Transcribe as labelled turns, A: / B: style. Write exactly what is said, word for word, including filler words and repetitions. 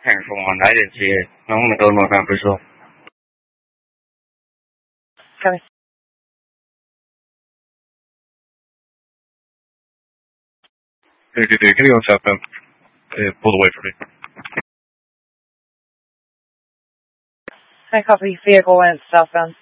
A: Hang on, I didn't see it. I'm gonna go to November, so.
B: Coming.
C: Hey, good day. Can you go southbound? It pulled away from me.
B: I copy vehicle went southbound.